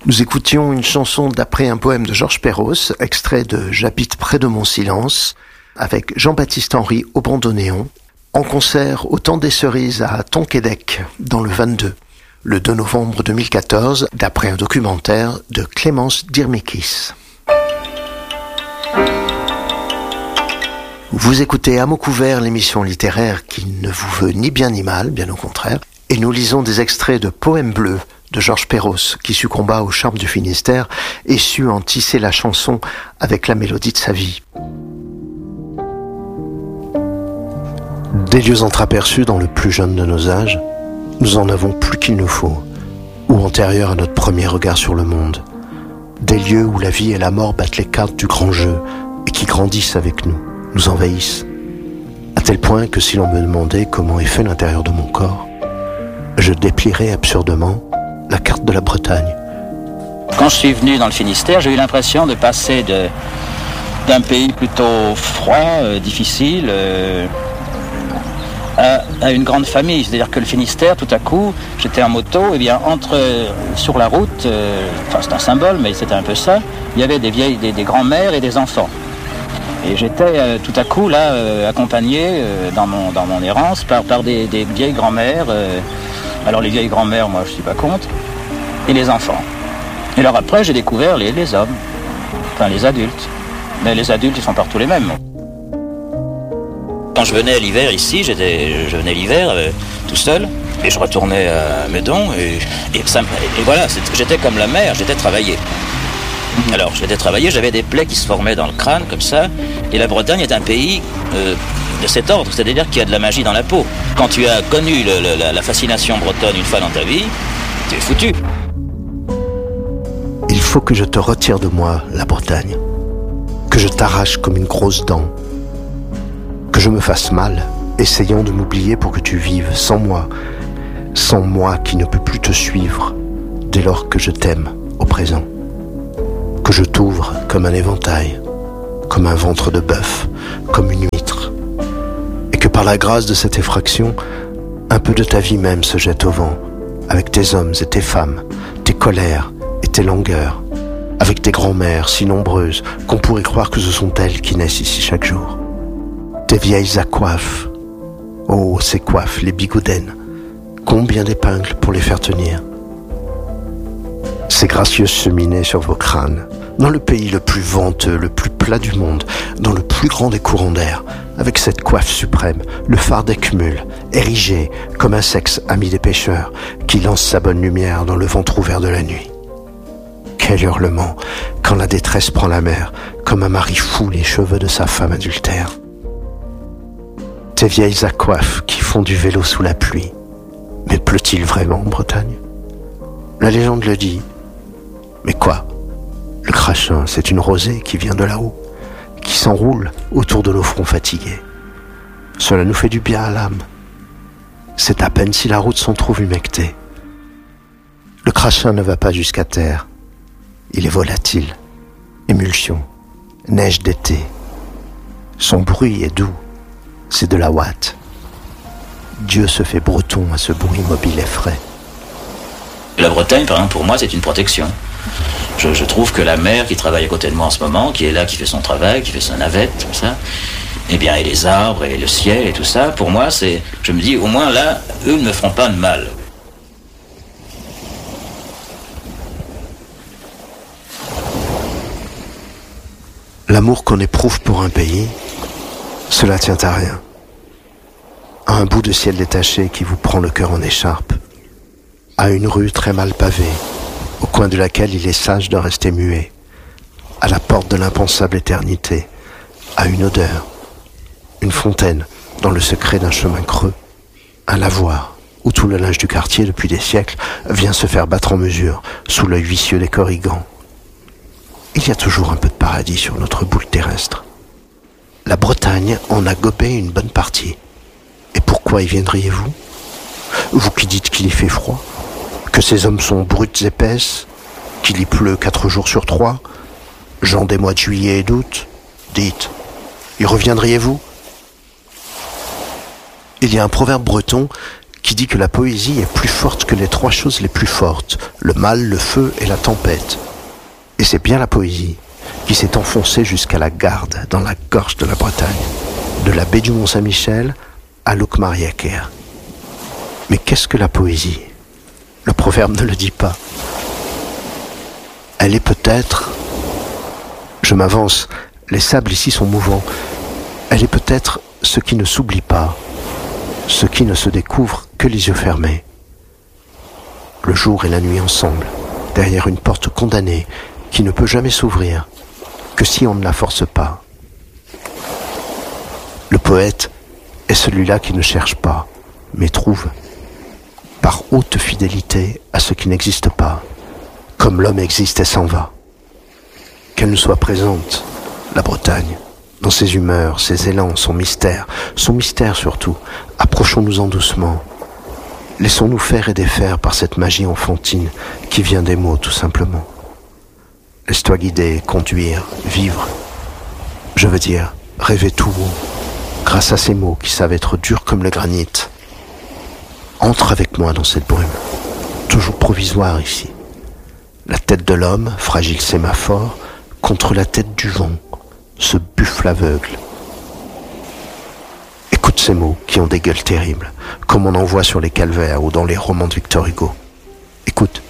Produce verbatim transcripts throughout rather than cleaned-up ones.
Nous écoutions une chanson d'après un poème de Georges Perros, extrait de J'habite près de mon silence, avec Jean-Baptiste Henry au bandoneon, en concert au Temps des Cerises à Tonquédec, dans le vingt-deux, le deux novembre deux mille quatorze, d'après un documentaire de Clémence Dirmekis. Vous écoutez à mots couverts l'émission littéraire qui ne vous veut ni bien ni mal, bien au contraire, et nous lisons des extraits de Poèmes bleus de Georges Perros, qui succomba au charme du Finistère et sut en tisser la chanson avec la mélodie de sa vie. Des lieux entreaperçus dans le plus jeune de nos âges, nous en avons plus qu'il nous faut, ou antérieurs à notre premier regard sur le monde. Des lieux où la vie et la mort battent les cartes du grand jeu et qui grandissent avec nous, nous envahissent. À tel point que si l'on me demandait comment est fait l'intérieur de mon corps, je déplierais absurdement la carte de la Bretagne. Quand je suis venu dans le Finistère, j'ai eu l'impression de passer de, d'un pays plutôt froid, euh, difficile, euh, à, à une grande famille. C'est-à-dire que le Finistère, tout à coup, j'étais en moto, et bien entre sur la route, euh, enfin c'est un symbole, mais c'était un peu ça, il y avait des vieilles, des, des grands-mères et des enfants. Et j'étais euh, tout à coup là euh, accompagné euh, dans mon dans mon errance par par des, des vieilles grand-mères. Euh, alors les vieilles grand-mères, moi je suis pas contre, et les enfants. Et alors après j'ai découvert les, les hommes, enfin les adultes. Mais les adultes ils sont partout les mêmes. Quand je venais l'hiver ici, j'étais je venais l'hiver euh, tout seul et je retournais à Meudon et et, ça, et voilà, j'étais comme la mer, j'étais travaillé. Alors, j'étais travaillé, j'avais des plaies qui se formaient dans le crâne, comme ça, et la Bretagne est un pays euh, de cet ordre, c'est-à-dire qu'il y a de la magie dans la peau. Quand tu as connu le, le, la, la fascination bretonne une fois dans ta vie, tu es foutu. Il faut que je te retire de moi la Bretagne, que je t'arrache comme une grosse dent, que je me fasse mal, essayant de m'oublier pour que tu vives sans moi, sans moi qui ne peux plus te suivre, dès lors que je t'aime au présent. Que je t'ouvre comme un éventail, comme un ventre de bœuf, comme une huître, et que par la grâce de cette effraction, un peu de ta vie même se jette au vent, avec tes hommes et tes femmes, tes colères et tes langueurs, avec tes grand-mères si nombreuses qu'on pourrait croire que ce sont elles qui naissent ici chaque jour. Tes vieilles à coiffes, oh ces coiffes, les bigoudaines, combien d'épingles pour les faire tenir. Ces gracieuses cheminées sur vos crânes, dans le pays le plus venteux, le plus plat du monde, dans le plus grand des courants d'air, avec cette coiffe suprême, le phare d'Eckmühl, érigé comme un sexe ami des pêcheurs, qui lance sa bonne lumière dans le ventre ouvert de la nuit. Quel hurlement, quand la détresse prend la mer, comme un mari fou les cheveux de sa femme adultère. Tes vieilles à coiffe qui font du vélo sous la pluie. Mais pleut-il vraiment en Bretagne ? La légende le dit. Mais quoi ? Le crachin, c'est une rosée qui vient de là-haut, qui s'enroule autour de nos fronts fatigués. Cela nous fait du bien à l'âme. C'est à peine si la route s'en trouve humectée. Le crachin ne va pas jusqu'à terre. Il est volatile, émulsion, neige d'été. Son bruit est doux, c'est de la ouate. Dieu se fait breton à ce bruit mobile et frais. La Bretagne, par exemple, pour moi, c'est une protection. Je, je trouve que la mer qui travaille à côté de moi en ce moment, qui est là, qui fait son travail, qui fait sa navette, comme ça, eh bien, et les arbres, et le ciel, et tout ça, pour moi, c'est, je me dis, au moins là, eux ne me feront pas de mal. L'amour qu'on éprouve pour un pays, cela tient à rien. À un bout de ciel détaché qui vous prend le cœur en écharpe, à une rue très mal pavée, au coin de laquelle il est sage de rester muet, à la porte de l'impensable éternité, à une odeur, une fontaine dans le secret d'un chemin creux, un lavoir où tout le linge du quartier depuis des siècles vient se faire battre en mesure sous l'œil vicieux des corrigans. Il y a toujours un peu de paradis sur notre boule terrestre. La Bretagne en a gobé une bonne partie. Et pourquoi y viendriez-vous ? Vous qui dites qu'il y fait froid, que ces hommes sont brutes épaisses, qu'il y pleut quatre jours sur trois, gens des mois de juillet et d'août, dites, y reviendriez-vous ? Il y a un proverbe breton qui dit que la poésie est plus forte que les trois choses les plus fortes, le mal, le feu et la tempête. Et c'est bien la poésie qui s'est enfoncée jusqu'à la Garde, dans la gorge de la Bretagne, de la baie du Mont-Saint-Michel à Locmariaquer. Mais qu'est-ce que la poésie ? Le proverbe ne le dit pas. Elle est peut-être... Je m'avance, les sables ici sont mouvants. Elle est peut-être ce qui ne s'oublie pas, ce qui ne se découvre que les yeux fermés. Le jour et la nuit ensemble, derrière une porte condamnée qui ne peut jamais s'ouvrir, que si on ne la force pas. Le poète est celui-là qui ne cherche pas, mais trouve, par haute fidélité à ce qui n'existe pas, comme l'homme existe et s'en va. Qu'elle nous soit présente, la Bretagne, dans ses humeurs, ses élans, son mystère, son mystère surtout, approchons-nous-en doucement. Laissons-nous faire et défaire par cette magie enfantine qui vient des mots tout simplement. Laisse-toi guider, conduire, vivre. Je veux dire, rêver tout haut, grâce à ces mots qui savent être durs comme le granit. Entre avec moi dans cette brume, toujours provisoire ici. La tête de l'homme, fragile sémaphore, contre la tête du vent, ce buffle aveugle. Écoute ces mots qui ont des gueules terribles, comme on en voit sur les calvaires ou dans les romans de Victor Hugo. Écoute.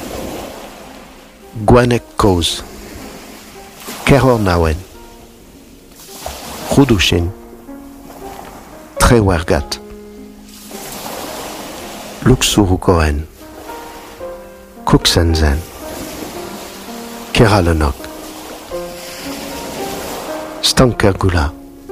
Gwanek Koz, Keror Nawen, Rudushin, Trewergat, Luxurukoen, Kuxenzen, Keralenok, Stankergula.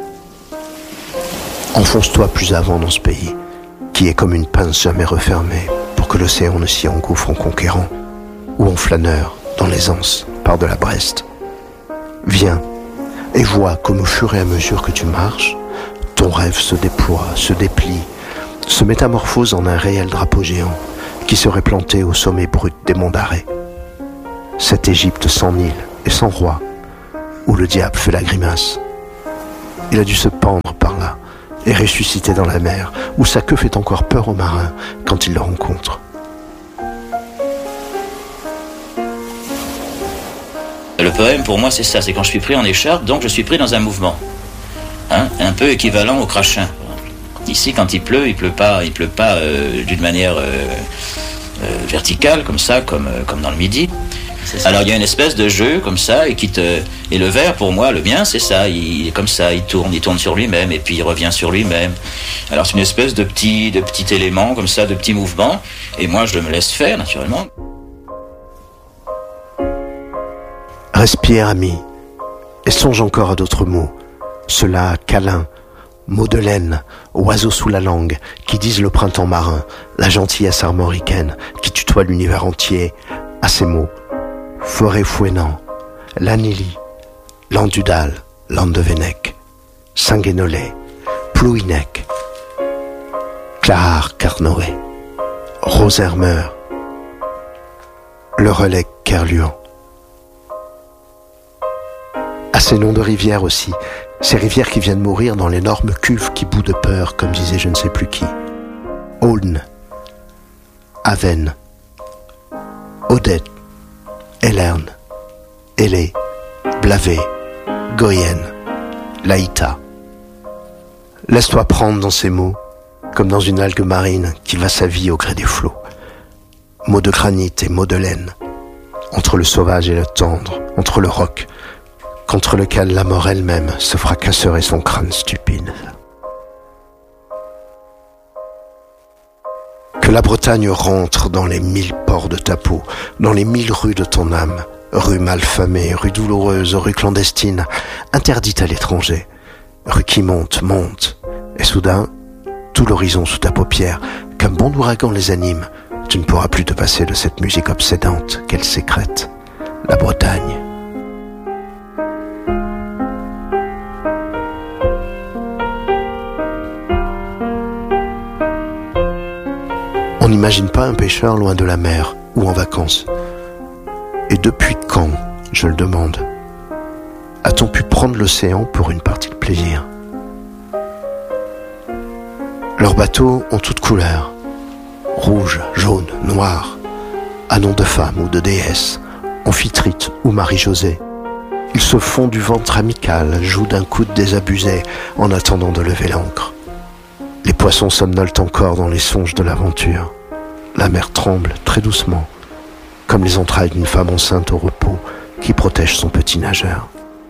Enfonce-toi plus avant dans ce pays, qui est comme une pince jamais refermée, pour que l'océan ne s'y engouffre en conquérant, ou en flâneur, dans les anses, par de la Brest. Viens, et vois comme au fur et à mesure que tu marches, ton rêve se déploie, se déplie, se métamorphose en un réel drapeau géant, qui serait planté au sommet brut des monts d'Arrée. Cette Égypte sans Nil et sans roi, où le diable fait la grimace. Il a dû se pendre par là, et ressusciter dans la mer, où sa queue fait encore peur aux marins quand ils le rencontrent. Le poème, pour moi, c'est ça, c'est quand je suis pris en écharpe, donc je suis pris dans un mouvement. Hein, un peu équivalent au crachin. Ici, quand il pleut, il pleut pas, il pleut pas euh, d'une manière euh, euh, verticale, comme ça, comme, euh, comme dans le Midi. Alors il y a une espèce de jeu comme ça, et, qui te... et le vers, pour moi, le mien, c'est ça, il est comme ça, il tourne, il tourne sur lui-même, et puis il revient sur lui-même. Alors c'est une espèce de petit, de petit élément, comme ça, de petit mouvement, et moi je me laisse faire, naturellement. Respire, ami, et songe encore à d'autres mots. Ceux-là, câlin, mots de laine, oiseaux sous la langue, qui disent le printemps marin, la gentillesse armoricaine, qui tutoie l'univers entier, à ces mots. Forêt fouennant, l'anili, l'andudal, l'andevenec, Saint-Guénolé, Plouinec, Clar Carnoé, Rosermer, le relais Kerluan. À ces noms de rivières aussi, ces rivières qui viennent mourir dans l'énorme cuve qui bout de peur, comme disait je ne sais plus qui. Aulne, Aven, Odette, Hélerne, Hélé, Blavé, Goyenne, Laïta. Laisse-toi prendre dans ces mots, comme dans une algue marine qui va sa vie au gré des flots. Mots de granit et mots de laine, entre le sauvage et le tendre, entre le roc, contre lequel la mort elle-même se fracasserait son crâne stupide. Que la Bretagne rentre dans les mille pores de ta peau, dans les mille rues de ton âme, rue malfamée, rue douloureuse, rue clandestine, interdite à l'étranger, rue qui monte, monte, et soudain, tout l'horizon sous ta paupière, qu'un bon ouragan les anime, tu ne pourras plus te passer de cette musique obsédante qu'elle sécrète, la Bretagne. On n'imagine pas un pêcheur loin de la mer ou en vacances. Et depuis quand, je le demande, a-t-on pu prendre l'océan pour une partie de plaisir ? Leurs bateaux ont toutes couleurs, rouge, jaune, noir, à nom de femme ou de déesse, Amphitrite ou Marie-Josée. Ils se font du ventre amical, jouent d'un coude désabusé en attendant de lever l'ancre. Les poissons somnolent encore dans les songes de l'aventure. La mer tremble très doucement, comme les entrailles d'une femme enceinte au repos qui protège son petit nageur.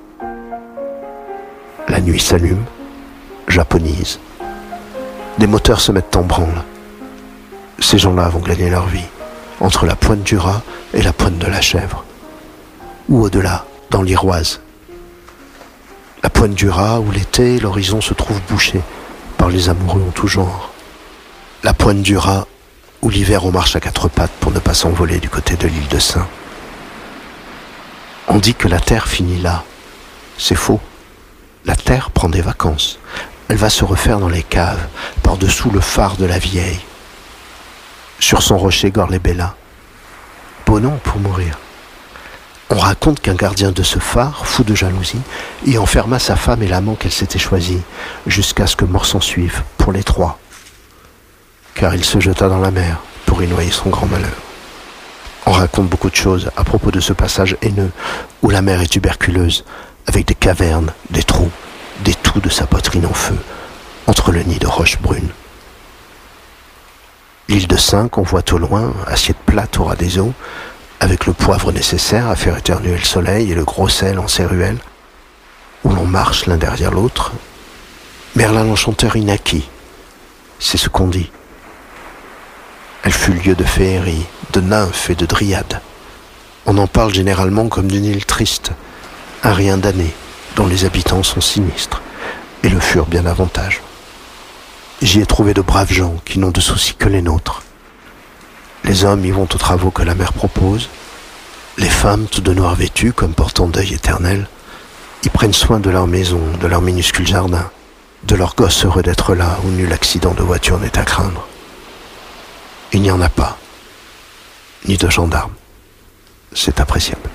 La nuit s'allume, japonise. Des moteurs se mettent en branle. Ces gens-là vont gagner leur vie, entre la pointe du rat et la pointe de la chèvre. Ou au-delà, dans l'Iroise. La pointe du rat où l'été, l'horizon se trouve bouché par les amoureux en tout genre. La pointe du rat où l'hiver on marche à quatre pattes pour ne pas s'envoler du côté de l'île de Sein. On dit que la terre finit là. C'est faux. La terre prend des vacances. Elle va se refaire dans les caves, par-dessous le phare de la vieille. Sur son rocher Gorlébella. Beau nom pour mourir. On raconte qu'un gardien de ce phare, fou de jalousie, y enferma sa femme et l'amant qu'elle s'était choisi, jusqu'à ce que mort s'en suive, pour les trois. Car il se jeta dans la mer pour y noyer son grand malheur. On raconte beaucoup de choses à propos de ce passage haineux, où la mer est tuberculeuse, avec des cavernes, des trous, des trous de sa poitrine en feu, entre le nid de roches brunes. L'île de Sein qu'on voit au loin, assiette plate au ras des eaux, avec le poivre nécessaire à faire éternuer le soleil et le gros sel en ses ruelles, où l'on marche l'un derrière l'autre. Merlin l'enchanteur y naquit, c'est ce qu'on dit. Elle fut lieu de féerie, de nymphes et de dryades. On en parle généralement comme d'une île triste, un rien damné, dont les habitants sont sinistres, et le furent bien davantage. J'y ai trouvé de braves gens qui n'ont de soucis que les nôtres. Les hommes y vont aux travaux que la mer propose. Les femmes, tout de noir vêtues, comme portant deuil éternel, y prennent soin de leur maison, de leur minuscule jardin, de leurs gosses heureux d'être là où nul accident de voiture n'est à craindre. Il n'y en a pas, ni de gendarmes. C'est appréciable.